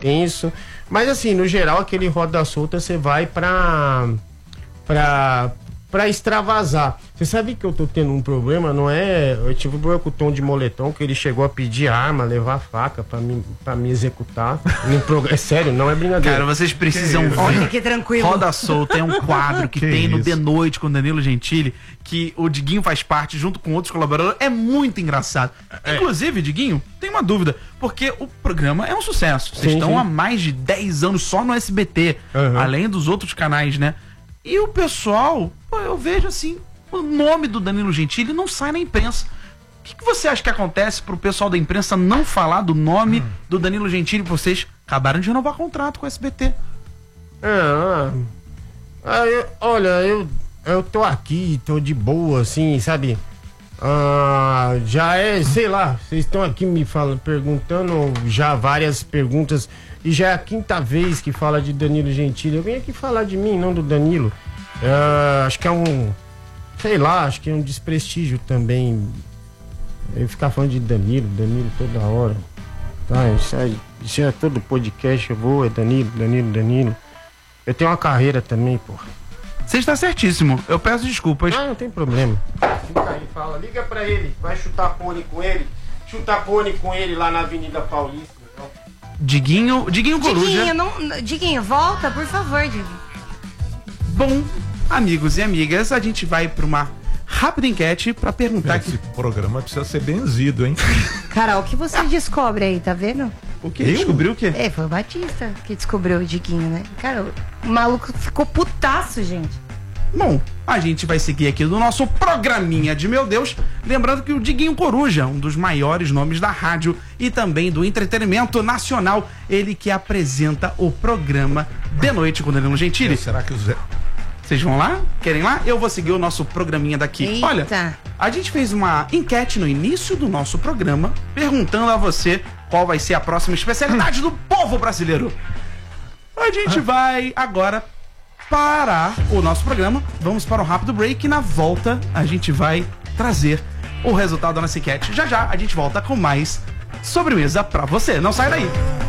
tenso. Mas assim, no geral, aquele roda solta você vai pra extravasar. Você sabe que eu tô tendo um problema, não é? Eu tive um problema com o Tom de Moletom, que ele chegou a pedir arma, levar faca pra me executar. É sério, não é brincadeira. Cara, vocês precisam ver. Olha que tranquilo. Roda Solta é um quadro que tem no isso? De Noite com Danilo Gentili, que o Diguinho faz parte junto com outros colaboradores. É muito engraçado. Inclusive, Diguinho, tem uma dúvida, porque o programa é um sucesso. Vocês estão há mais de 10 anos só no SBT, além dos outros canais, né? E o pessoal, pô, eu vejo assim, o nome do Danilo Gentili não sai na imprensa. O que você acha que acontece pro pessoal da imprensa não falar do nome do Danilo Gentili? Vocês acabaram de renovar contrato com o SBT. Olha, eu tô aqui, tô de boa, assim, sabe? Já é, sei lá, vocês estão aqui me perguntando já várias perguntas. E já é a quinta vez que fala de Danilo Gentili. Eu vim aqui falar de mim, não do Danilo. Acho que é sei lá, acho que é um desprestígio também. Eu ficar falando de Danilo toda hora. Tá, isso é todo podcast, eu vou, é Danilo. Eu tenho uma carreira também, porra. Você está certíssimo, eu peço desculpas. Não tem problema. Fica aí, fala, liga pra ele, vai chutar pônei com ele. Chutar pônei com ele lá na Avenida Paulista. Então. Diguinho Coruja. Diguinho, volta, por favor, Diguinho. Bom, amigos e amigas, a gente vai pra uma rápida enquete pra perguntar Esse programa precisa ser benzido, hein? Carol, o que você descobre aí, tá vendo? O que? Descobriu o quê? Foi o Batista que descobriu o Diguinho, né? Cara, o maluco ficou putaço, gente. Bom, a gente vai seguir aqui do nosso programinha de meu Deus, lembrando que o Diguinho Coruja, um dos maiores nomes da rádio e também do entretenimento nacional, ele que apresenta o programa De Noite com Danilo Gentili. Será que Vocês vão lá? Querem lá? Eu vou seguir o nosso programinha daqui. Eita. Olha, a gente fez uma enquete no início do nosso programa, perguntando a você qual vai ser a próxima especialidade do povo brasileiro. A gente vai agora parar o nosso programa, vamos para um rápido break e na volta a gente vai trazer o resultado da nossa enquete. Já já a gente volta com mais sobremesa pra você. Não sai daí!